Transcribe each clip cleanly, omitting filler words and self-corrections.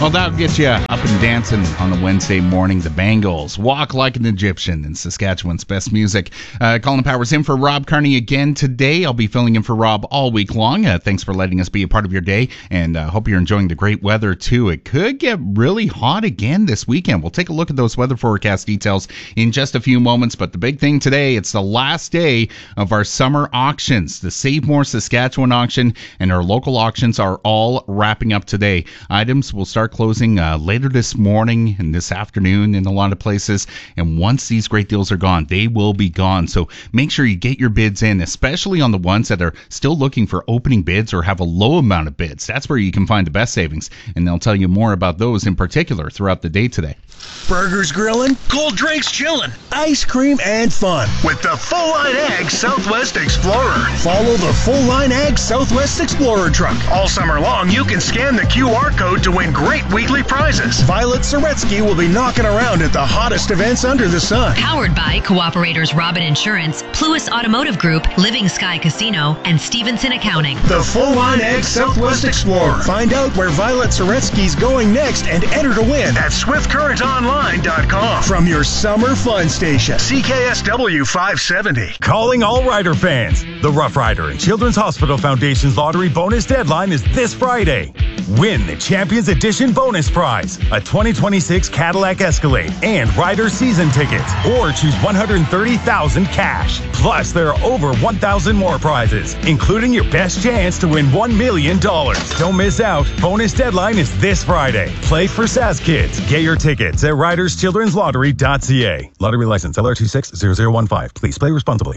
Well, that'll get you up and dancing on a Wednesday morning. The Bangles, Walk Like an Egyptian, in Saskatchewan's best music. Colin Powers in for Rob Carney again today. I'll be filling in for Rob all week long. Thanks for letting us be a part of your day, and hope you're enjoying the great weather, too. It could get really hot again this weekend. We'll take a look at those weather forecast details in just a few moments, but the big thing today, it's the last day of our summer auctions. The Save More Saskatchewan auction and our local auctions are all wrapping up today. Items will start closing later this morning and this afternoon in a lot of places, and once these great deals are gone, they will be gone. So make sure you get your bids in, especially on the ones that are still looking for opening bids or have a low amount of bids. That's where you can find the best savings, and they'll tell you more about those in particular throughout the day today. Burgers grilling, cold drinks chilling, ice cream and fun with the Full Line Ag Southwest Explorer. Follow the Full Line Ag Southwest Explorer truck. All summer long, you can scan the QR code to win great weekly prizes. Violet Soretsky will be knocking around at the hottest events under the sun. Powered by Cooperators Robin Insurance, Pluis Automotive Group, Living Sky Casino, and Stevenson Accounting. The Full Line Ag Southwest Explorer. Find out where Violet Soretsky's going next and enter to win at SwiftCurrentOnline.com. From your summer fun station. CKSW 570. Calling all Rider fans. The Rough Rider and Children's Hospital Foundation's lottery bonus deadline is this Friday. Win the Champions Edition bonus prize, a 2026 Cadillac Escalade and Rider season tickets, or choose $130,000 cash. Plus, there are over 1,000 more prizes, including your best chance to win $1 million. Don't miss out. Bonus deadline is this Friday. Play for SAS Kids. Get your tickets at riderschildrenslottery.ca. Lottery license LR260015. Please play responsibly.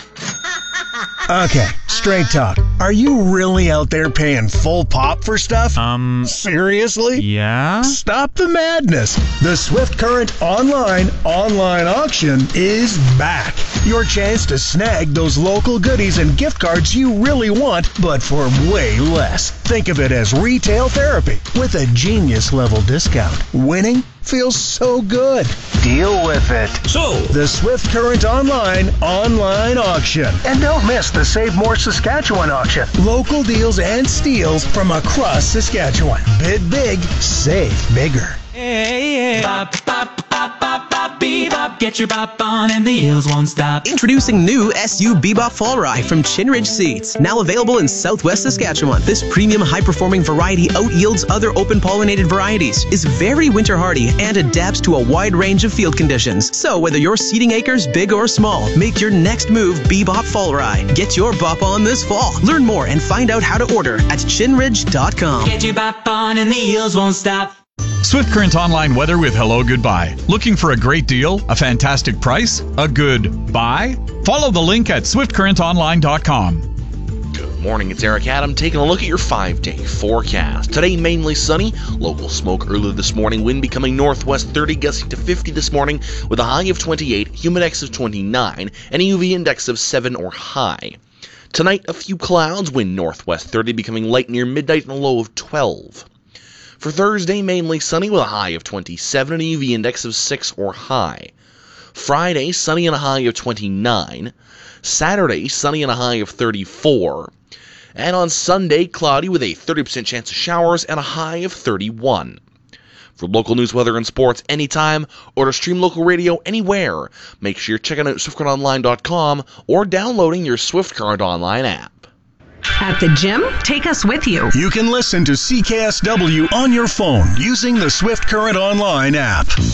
Okay, straight talk. Are you really out there paying full pop for stuff? Seriously? Yeah? Stop the madness. The Swift Current online auction is back. Your chance to snag those local goodies and gift cards you really want, but for way less. Think of it as retail therapy with a genius level discount. Winning feels so good. Deal with it. So, the Swift Current online auction. And don't miss the Save More Saskatchewan auction. Local deals and steals from across Saskatchewan. Bid big, save bigger. Hey, bop, bop, bop, bop, bop, bebop. Get your bop on and the heels won't stop. Introducing new SU Bebop Fall Rye from Chinridge Seeds. Now available in Southwest Saskatchewan. This premium high-performing variety out-yields other open-pollinated varieties, is very winter hardy, and adapts to a wide range of field conditions. So whether you're seeding acres big or small, make your next move Bebop Fall Rye. Get your bop on this fall. Learn more and find out how to order at chinridge.com. Get your bop on and the heels won't stop. Swift Current Online weather with Hello Goodbye. Looking for a great deal, a fantastic price, a good buy? Follow the link at swiftcurrentonline.com. Good morning, it's Eric Adam taking a look at your 5-day forecast. Today, mainly sunny, local smoke early this morning, wind becoming northwest 30, gusting to 50 this morning with a high of 28, humidex of 29, and a UV index of 7 or high. Tonight, a few clouds, wind northwest 30, becoming light near midnight and a low of 12. For Thursday, mainly sunny with a high of 27 and a UV index of 6 or high. Friday, sunny and a high of 29. Saturday, sunny and a high of 34. And on Sunday, cloudy with a 30% chance of showers and a high of 31. For local news, weather, and sports anytime, or to stream local radio anywhere, make sure you're checking out SwiftCurrentOnline.com or downloading your Swift Current Online app. At the gym, take us with you. You can listen to CKSW on your phone using the Swift Current Online app.